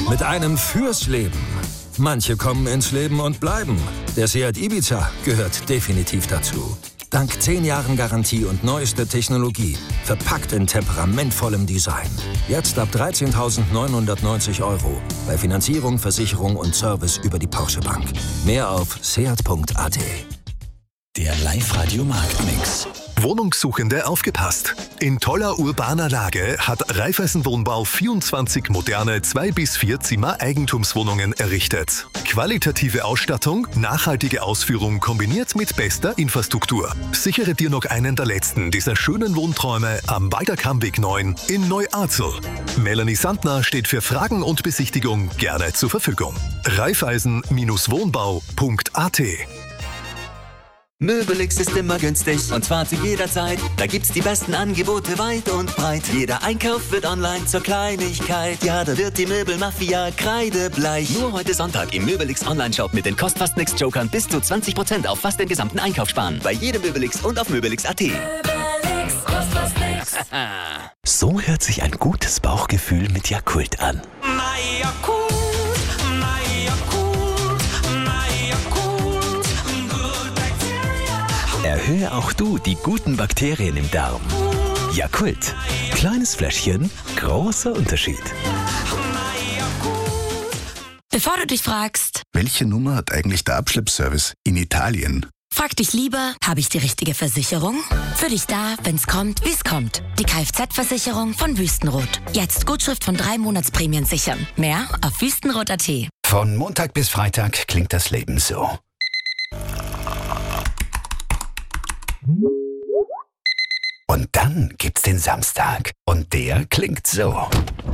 Mit einem fürs Leben. Manche kommen ins Leben und bleiben. Der Seat Ibiza gehört definitiv dazu. Dank 10 Jahren Garantie und neuester Technologie. Verpackt in temperamentvollem Design. Jetzt ab 13.990 €. Bei Finanzierung, Versicherung und Service über die Porsche Bank. Mehr auf seat.at. Der Live-Radio Marktmix. Wohnungssuchende aufgepasst! In toller urbaner Lage hat Raiffeisen Wohnbau 24 moderne 2 bis 4 Zimmer Eigentumswohnungen errichtet. Qualitative Ausstattung, nachhaltige Ausführung kombiniert mit bester Infrastruktur. Sichere dir noch einen der letzten dieser schönen Wohnträume am Weiterkammweg 9 in Neu-Arzel. Melanie Sandner steht für Fragen und Besichtigung gerne zur Verfügung. Raiffeisen-Wohnbau.at. Möbelix ist immer günstig und zwar zu jeder Zeit. Da gibt's die besten Angebote weit und breit. Jeder Einkauf wird online zur Kleinigkeit. Ja, da wird die Möbelmafia kreidebleich. Nur heute Sonntag im Möbelix Online-Shop mit den Kost-Fast-Nix-Jokern bis zu 20% auf fast den gesamten Einkauf sparen. Bei jedem Möbelix und auf Möbelix.at. Möbelix, Kost, fast nix. So hört sich ein gutes Bauchgefühl mit Yakult an. Na Yakult. Erhöhe auch du die guten Bakterien im Darm. Yakult. Kleines Fläschchen, großer Unterschied. Bevor du dich fragst, welche Nummer hat eigentlich der Abschleppservice in Italien? frag dich lieber, habe ich die richtige Versicherung? Für dich da, wenn's kommt, wie's kommt. Die Kfz-Versicherung von Wüstenrot. Jetzt Gutschrift von 3 Monatsprämien sichern. Mehr auf wüstenrot.at. Von Montag bis Freitag klingt das Leben so. Und dann gibt's den Samstag. Und der klingt so.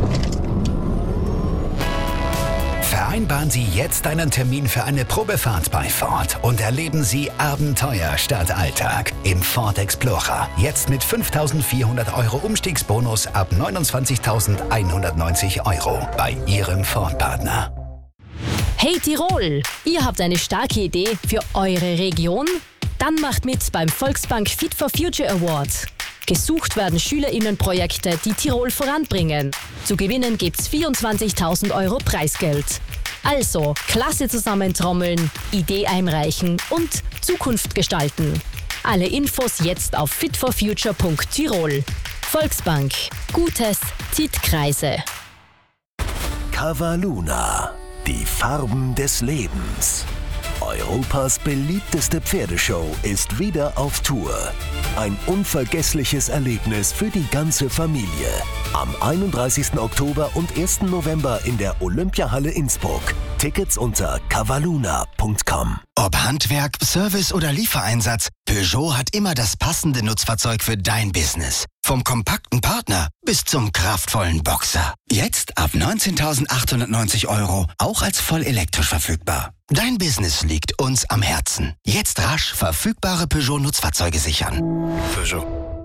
Vereinbaren Sie jetzt einen Termin für eine Probefahrt bei Ford und erleben Sie Abenteuer statt Alltag im Ford Explorer. Jetzt mit 5.400 € Umstiegsbonus ab 29.190 € bei Ihrem Ford-Partner. Hey Tirol, ihr habt eine starke Idee für eure Region? Dann macht mit beim Volksbank Fit for Future Award. Gesucht werden SchülerInnenprojekte, die Tirol voranbringen. Zu gewinnen gibt's 24.000 € Preisgeld. Also, Klasse zusammentrommeln, Idee einreichen und Zukunft gestalten. Alle Infos jetzt auf fitforfuture.tirol. Volksbank. Gutes zieht Kreise. Cavaluna. Die Farben des Lebens. Europas beliebteste Pferdeshow ist wieder auf Tour. Ein unvergessliches Erlebnis für die ganze Familie. Am 31. Oktober und 1. November in der Olympiahalle Innsbruck. Tickets unter cavaluna.com. Ob Handwerk, Service oder Liefereinsatz, Peugeot hat immer das passende Nutzfahrzeug für dein Business. Vom kompakten Partner bis zum kraftvollen Boxer. Jetzt ab 19.890 €, auch als voll elektrisch verfügbar. Dein Business liegt uns am Herzen. Jetzt rasch verfügbare Peugeot-Nutzfahrzeuge sichern. Peugeot.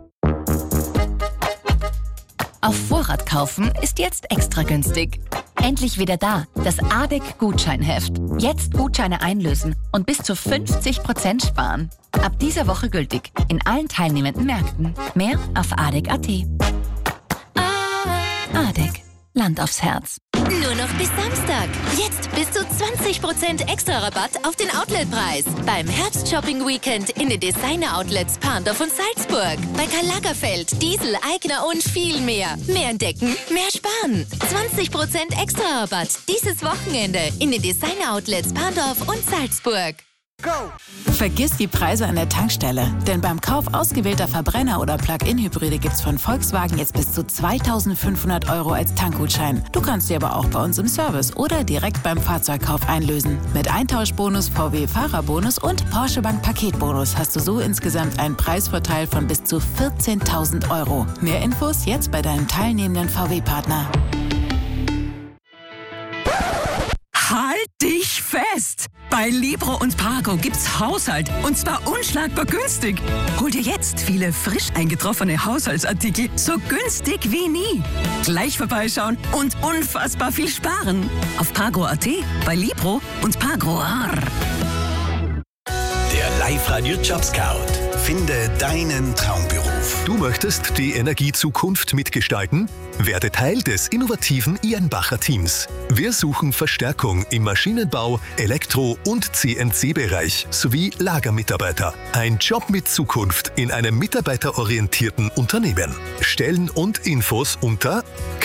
Auf Vorrat kaufen ist jetzt extra günstig. Endlich wieder da, das ADEC-Gutscheinheft. Jetzt Gutscheine einlösen und bis zu 50% sparen. Ab dieser Woche gültig in allen teilnehmenden Märkten. Mehr auf ADEC.at. ADEC. Land aufs Herz. Nur noch bis Samstag. Jetzt bis zu 20% extra Rabatt auf den Outletpreis. Beim Herbst-Shopping-Weekend in den Designer-Outlets Parndorf und Salzburg. Bei Karl Lagerfeld, Diesel, Aigner und viel mehr. Mehr entdecken, mehr sparen. 20% extra Rabatt dieses Wochenende in den Designer-Outlets Parndorf und Salzburg. Go! Vergiss die Preise an der Tankstelle, denn beim Kauf ausgewählter Verbrenner- oder Plug-in-Hybride gibt's von Volkswagen jetzt bis zu 2.500 € als Tankgutschein. Du kannst sie aber auch bei uns im Service oder direkt beim Fahrzeugkauf einlösen. Mit Eintauschbonus, VW-Fahrerbonus und Porsche Bank Paketbonus hast du so insgesamt einen Preisvorteil von bis zu 14.000 €. Mehr Infos jetzt bei deinem teilnehmenden VW-Partner. Halt dich fest! Bei Libro und Pargo gibt's Haushalt und zwar unschlagbar günstig. Hol dir jetzt viele frisch eingetroffene Haushaltsartikel so günstig wie nie. Gleich vorbeischauen und unfassbar viel sparen. Auf Pargo.at, bei Libro und Pargo. Der Live-Radio Job Scout. Finde deinen Traumberuf. Du möchtest die Energiezukunft mitgestalten? Werde Teil des innovativen Jenbacher Teams. Wir suchen Verstärkung im Maschinenbau, Elektro- und CNC-Bereich sowie Lagermitarbeiter. Ein Job mit Zukunft in einem mitarbeiterorientierten Unternehmen. Stellen und Infos unter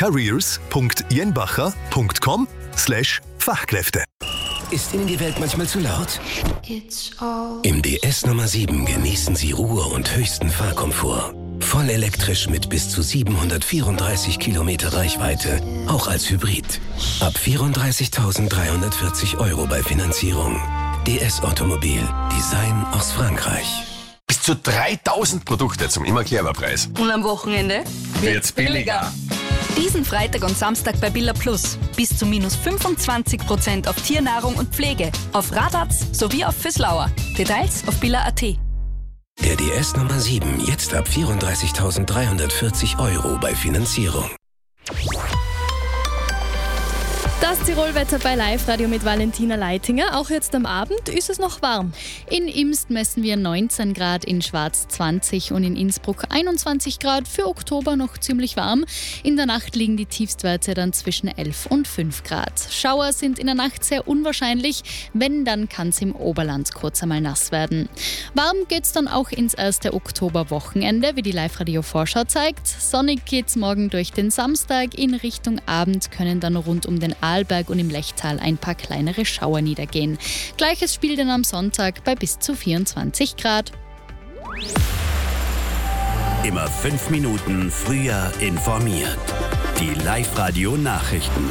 careers.jenbacher.com/Fachkräfte. Ist Ihnen die Welt manchmal zu laut? Im DS Nummer 7 genießen Sie Ruhe und höchsten Fahrkomfort. Voll elektrisch mit bis zu 734 Kilometer Reichweite, auch als Hybrid. Ab 34.340 € bei Finanzierung. DS Automobil, Design aus Frankreich. Bis zu 3000 Produkte zum immer Preis. Und am Wochenende wird's billiger. Diesen Freitag und Samstag bei Billa Plus. Bis zu minus 25% auf Tiernahrung und Pflege. Auf Radatz sowie auf Füßlauer. Details auf billa.at. Der DS Nummer 7, jetzt ab 34.340 € bei Finanzierung. Das Tirolwetter bei Live-Radio mit Valentina Leitinger. Auch jetzt am Abend ist es noch warm. In Imst messen wir 19 Grad, in Schwaz 20 und in Innsbruck 21 Grad. Für Oktober noch ziemlich warm. In der Nacht liegen die Tiefstwerte dann zwischen 11 und 5 Grad. Schauer sind in der Nacht sehr unwahrscheinlich. Wenn, dann kann es im Oberland kurz einmal nass werden. Warm geht's dann auch ins erste Oktoberwochenende, wie die Live-Radio-Vorschau zeigt. Sonnig geht's morgen durch den Samstag. In Richtung Abend können dann rund um den Arlberg und im Lechtal ein paar kleinere Schauer niedergehen. Gleiches Spiel dann am Sonntag bei bis zu 24 Grad. Immer 5 Minuten früher informiert. Die Live-Radio-Nachrichten.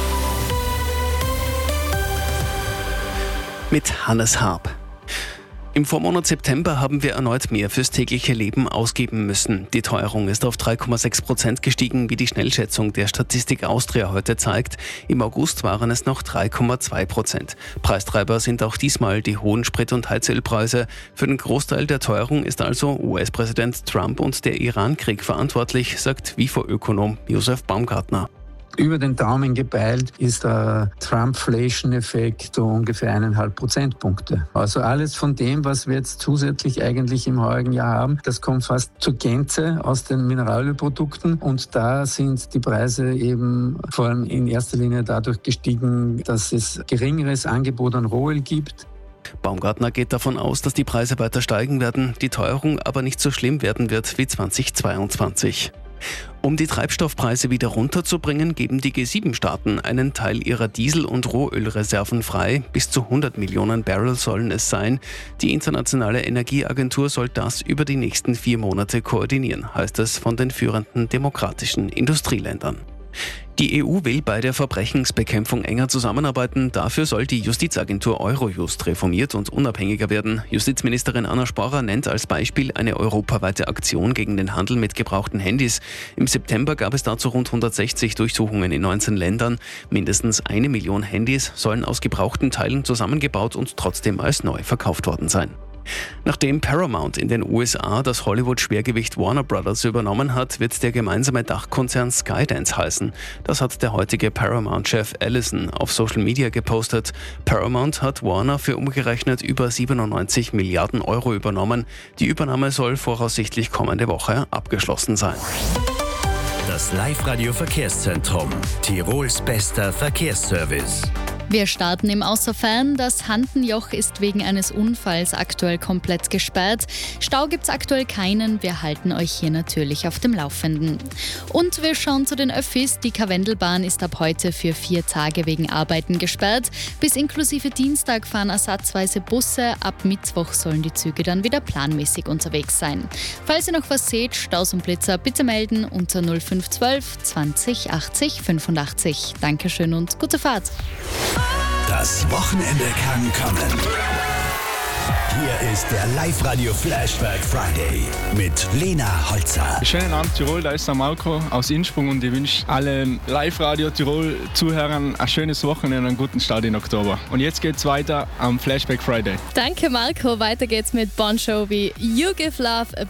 Mit Hannes Harp. Im Vormonat September haben wir erneut mehr fürs tägliche Leben ausgeben müssen. Die Teuerung ist auf 3,6% gestiegen, wie die Schnellschätzung der Statistik Austria heute zeigt. Im August waren es noch 3,2%. Preistreiber sind auch diesmal die hohen Sprit- und Heizölpreise. Für den Großteil der Teuerung ist also US-Präsident Trump und der Iran-Krieg verantwortlich, sagt WIFO-Ökonom Josef Baumgartner. Über den Daumen gepeilt ist der Trumpflation-Effekt ungefähr 1,5 Prozentpunkte. Also alles von dem, was wir jetzt zusätzlich eigentlich im heurigen Jahr haben, das kommt fast zur Gänze aus den Mineralölprodukten. Und da sind die Preise eben vor allem in erster Linie dadurch gestiegen, dass es geringeres Angebot an Rohöl gibt. Baumgartner geht davon aus, dass die Preise weiter steigen werden, die Teuerung aber nicht so schlimm werden wird wie 2022. Um die Treibstoffpreise wieder runterzubringen, geben die G7-Staaten einen Teil ihrer Diesel- und Rohölreserven frei. Bis zu 100 Millionen Barrel sollen es sein. Die Internationale Energieagentur soll das über die nächsten 4 Monate koordinieren, heißt es von den führenden demokratischen Industrieländern. Die EU will bei der Verbrechensbekämpfung enger zusammenarbeiten. Dafür soll die Justizagentur Eurojust reformiert und unabhängiger werden. Justizministerin Anna Sporrer nennt als Beispiel eine europaweite Aktion gegen den Handel mit gebrauchten Handys. Im September gab es dazu rund 160 Durchsuchungen in 19 Ländern. Mindestens 1 Million Handys sollen aus gebrauchten Teilen zusammengebaut und trotzdem als neu verkauft worden sein. Nachdem Paramount in den USA das Hollywood-Schwergewicht Warner Brothers übernommen hat, wird der gemeinsame Dachkonzern Skydance heißen. Das hat der heutige Paramount-Chef Ellison auf Social Media gepostet. Paramount hat Warner für umgerechnet über 97 Milliarden Euro übernommen. Die Übernahme soll voraussichtlich kommende Woche abgeschlossen sein. Das Live-Radio-Verkehrszentrum. Tirols bester Verkehrsservice. Wir starten im Außerfern. Das Handenjoch ist wegen eines Unfalls aktuell komplett gesperrt. Stau gibt's aktuell keinen. Wir halten euch hier natürlich auf dem Laufenden. Und wir schauen zu den Öffis. Die Karwendelbahn ist ab heute für 4 Tage wegen Arbeiten gesperrt. Bis inklusive Dienstag fahren ersatzweise Busse. Ab Mittwoch sollen die Züge dann wieder planmäßig unterwegs sein. Falls ihr noch was seht, Staus und Blitzer, bitte melden unter 0512 20 80 85. Dankeschön und gute Fahrt. Das Wochenende kann kommen. Hier ist der Live-Radio-Flashback Friday mit Lena Holzer. Schönen Abend Tirol, da ist der Marco aus Innsbruck und ich wünsche allen Live-Radio-Tirol-Zuhörern ein schönes Wochenende und einen guten Start in Oktober. Und jetzt geht's weiter am Flashback Friday. Danke Marco, weiter geht's mit Bon Jovi, You Give Love a